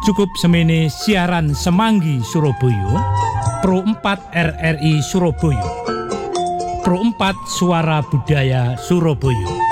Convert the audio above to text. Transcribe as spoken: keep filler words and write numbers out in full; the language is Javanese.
Cukup semene siaran Semanggi Surabaya, Pro empat R R I Surabaya, Pro empat Suara Budaya Surabaya.